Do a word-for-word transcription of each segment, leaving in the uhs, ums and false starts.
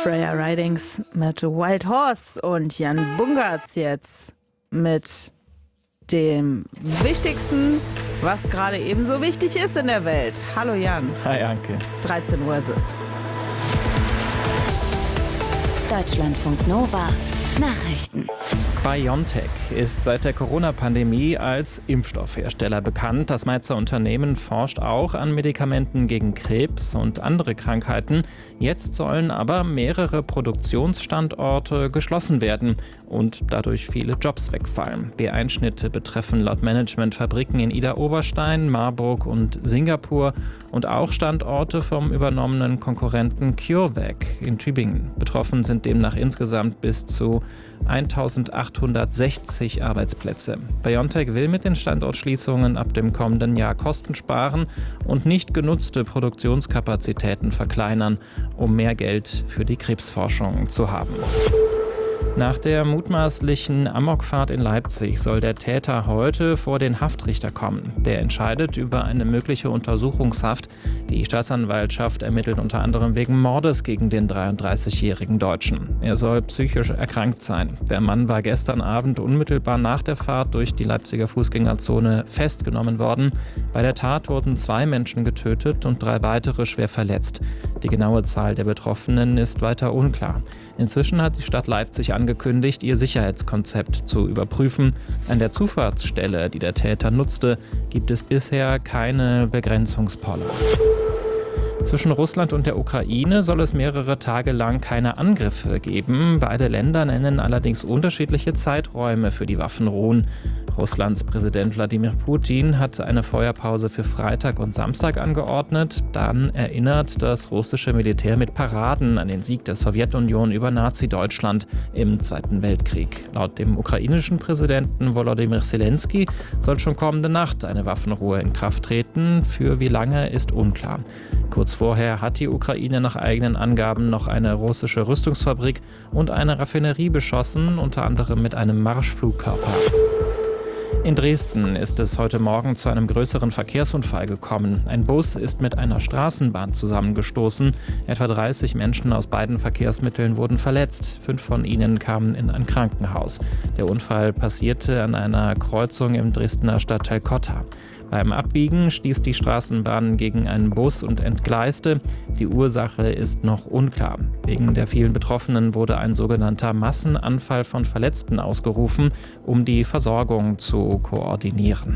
Freya Ridings mit Wild Horse und Jan Bungartz jetzt mit dem Wichtigsten, was gerade ebenso wichtig ist in der Welt. Hallo Jan. Hi Anke. dreizehn Uhr ist es. Deutschlandfunk Nova Nachrichten. BioNTech ist seit der Corona-Pandemie als Impfstoffhersteller bekannt. Das Mainzer Unternehmen forscht auch an Medikamenten gegen Krebs und andere Krankheiten. Jetzt sollen aber mehrere Produktionsstandorte geschlossen werden und dadurch viele Jobs wegfallen. Die Einschnitte betreffen laut Management Fabriken in Idar-Oberstein, Marburg und Singapur und auch Standorte vom übernommenen Konkurrenten CureVac in Tübingen. Betroffen sind demnach insgesamt bis zu eintausendachthundertsechzig Arbeitsplätze. BioNTech will mit den Standortschließungen ab dem kommenden Jahr Kosten sparen und nicht genutzte Produktionskapazitäten verkleinern, um mehr Geld für die Krebsforschung zu haben. Nach der mutmaßlichen Amokfahrt in Leipzig soll der Täter heute vor den Haftrichter kommen. Der entscheidet über eine mögliche Untersuchungshaft. Die Staatsanwaltschaft ermittelt unter anderem wegen Mordes gegen den dreiunddreißigjährigen Deutschen. Er soll psychisch erkrankt sein. Der Mann war gestern Abend unmittelbar nach der Fahrt durch die Leipziger Fußgängerzone festgenommen worden. Bei der Tat wurden zwei Menschen getötet und drei weitere schwer verletzt. Die genaue Zahl der Betroffenen ist weiter unklar. Inzwischen hat die Stadt Leipzig angekündigt, ihr Sicherheitskonzept zu überprüfen. An der Zufahrtsstelle, die der Täter nutzte, gibt es bisher keine Begrenzungspoller. Zwischen Russland und der Ukraine soll es mehrere Tage lang keine Angriffe geben. Beide Länder nennen allerdings unterschiedliche Zeiträume für die Waffenruhen. Russlands Präsident Wladimir Putin hat eine Feuerpause für Freitag und Samstag angeordnet. Dann erinnert das russische Militär mit Paraden an den Sieg der Sowjetunion über Nazi-Deutschland im Zweiten Weltkrieg. Laut dem ukrainischen Präsidenten Volodymyr Zelensky soll schon kommende Nacht eine Waffenruhe in Kraft treten. Für wie lange ist unklar. Kurz vorher hat die Ukraine nach eigenen Angaben noch eine russische Rüstungsfabrik und eine Raffinerie beschossen, unter anderem mit einem Marschflugkörper. In Dresden ist es heute Morgen zu einem größeren Verkehrsunfall gekommen. Ein Bus ist mit einer Straßenbahn zusammengestoßen. Etwa dreißig Menschen aus beiden Verkehrsmitteln wurden verletzt. Fünf von ihnen kamen in ein Krankenhaus. Der Unfall passierte an einer Kreuzung im Dresdner Stadtteil Kotta. Beim Abbiegen stieß die Straßenbahn gegen einen Bus und entgleiste. Die Ursache ist noch unklar. Wegen der vielen Betroffenen wurde ein sogenannter Massenanfall von Verletzten ausgerufen, um die Versorgung zu koordinieren.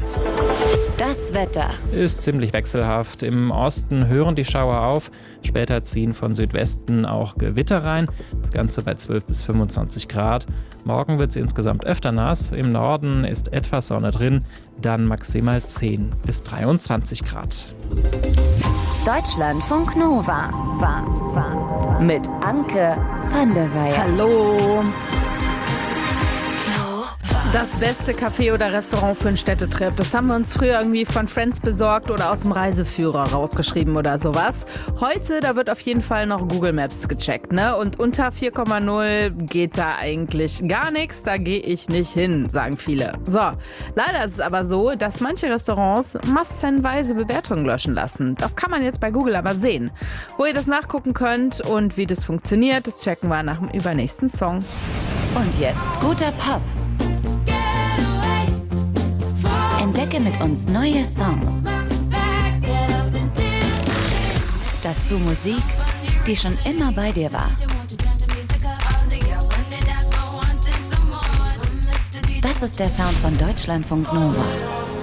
Das Wetter Ist ziemlich wechselhaft. Im Osten hören die Schauer auf. Später ziehen von Südwesten auch Gewitter rein. Das Ganze bei zwölf bis fünfundzwanzig Grad. Morgen wird es insgesamt öfter nass. Im Norden ist etwas Sonne drin. Dann maximal zehn bis dreiundzwanzig Grad. Deutschlandfunk Nova mit Anke van der Weyer. Hallo. Das beste Café oder Restaurant für einen Städtetrip, das haben wir uns früher irgendwie von Friends besorgt oder aus dem Reiseführer rausgeschrieben oder sowas. Heute, da wird auf jeden Fall noch Google Maps gecheckt, ne? Und unter vier Komma null geht da eigentlich gar nichts, da gehe ich nicht hin, sagen viele. So, leider ist es aber so, dass manche Restaurants massenweise Bewertungen löschen lassen. Das kann man jetzt bei Google aber sehen. Wo ihr das nachgucken könnt und wie das funktioniert, das checken wir nach dem übernächsten Song. Und jetzt guter Pop. Entdecke mit uns neue Songs. Dazu Musik, die schon immer bei dir war. Das ist der Sound von Deutschlandfunk Nova.